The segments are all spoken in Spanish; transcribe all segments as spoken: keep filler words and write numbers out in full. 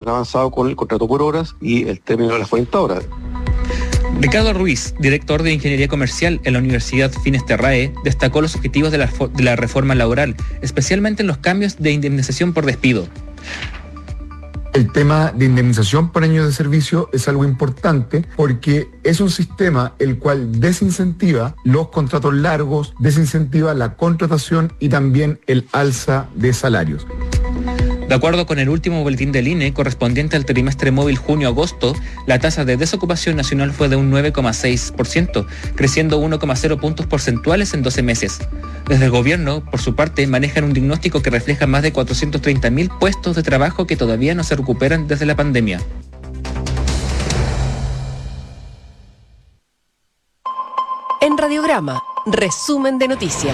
avanzado con el contrato por horas y el término de las cuarenta horas. Ricardo Ruiz, director de Ingeniería Comercial en la Universidad Finesterrae, destacó los objetivos de la, de la reforma laboral, especialmente en los cambios de indemnización por despido. El tema de indemnización por años de servicio es algo importante porque es un sistema el cual desincentiva los contratos largos, desincentiva la contratación y también el alza de salarios. De acuerdo con el último boletín del I N E correspondiente al trimestre móvil junio-agosto, la tasa de desocupación nacional fue de un nueve coma seis por ciento, creciendo uno coma cero puntos porcentuales en doce meses. Desde el gobierno, por su parte, manejan un diagnóstico que refleja más de cuatrocientos treinta mil puestos de trabajo que todavía no se recuperan desde la pandemia. En Radiograma, resumen de noticias.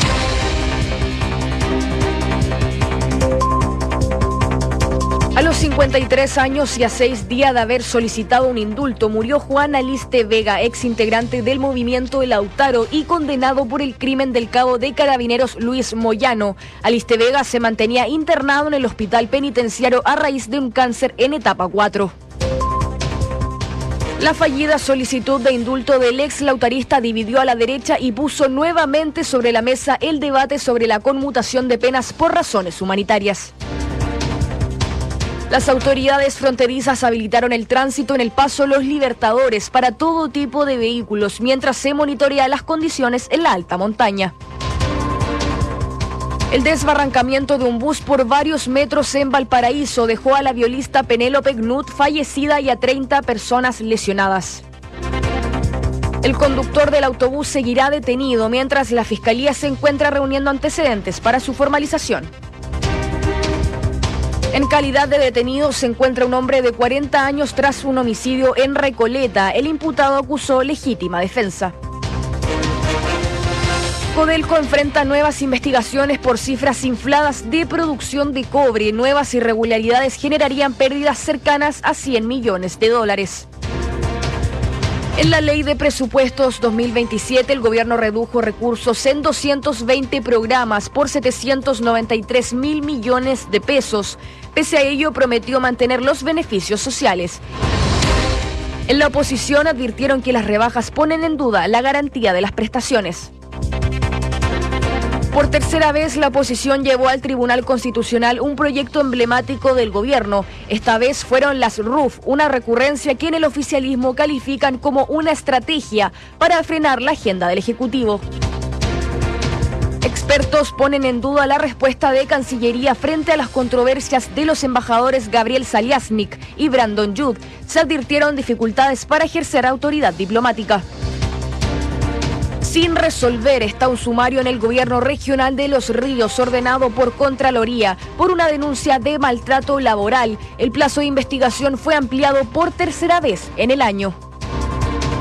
A los cincuenta y tres años y a seis días de haber solicitado un indulto, murió Juan Aliste Vega, ex integrante del movimiento El Lautaro y condenado por el crimen del cabo de Carabineros Luis Moyano. Aliste Vega se mantenía internado en el hospital penitenciario a raíz de un cáncer en etapa cuatro. La fallida solicitud de indulto del ex lautarista dividió a la derecha y puso nuevamente sobre la mesa el debate sobre la conmutación de penas por razones humanitarias. Las autoridades fronterizas habilitaron el tránsito en el paso Los Libertadores para todo tipo de vehículos mientras se monitorea las condiciones en la alta montaña. El desbarrancamiento de un bus por varios metros en Valparaíso dejó a la violista Penélope Gnut fallecida y a treinta personas lesionadas. El conductor del autobús seguirá detenido mientras la Fiscalía se encuentra reuniendo antecedentes para su formalización. En calidad de detenido se encuentra un hombre de cuarenta años tras un homicidio en Recoleta. El imputado acusó legítima defensa. Codelco enfrenta nuevas investigaciones por cifras infladas de producción de cobre. Nuevas irregularidades generarían pérdidas cercanas a cien millones de dólares. En la Ley de Presupuestos dos mil veintisiete, el gobierno redujo recursos en doscientos veinte programas por setecientos noventa y tres mil millones de pesos. Pese a ello, prometió mantener los beneficios sociales. En la oposición advirtieron que las rebajas ponen en duda la garantía de las prestaciones. Por tercera vez, la oposición llevó al Tribunal Constitucional un proyecto emblemático del gobierno. Esta vez fueron las R U F, una recurrencia que en el oficialismo califican como una estrategia para frenar la agenda del Ejecutivo. Expertos ponen en duda la respuesta de Cancillería frente a las controversias de los embajadores Gabriel Saliasnik y Brandon Judd. Se advirtieron dificultades para ejercer autoridad diplomática. Sin resolver está un sumario en el gobierno regional de Los Ríos ordenado por Contraloría por una denuncia de maltrato laboral. El plazo de investigación fue ampliado por tercera vez en el año.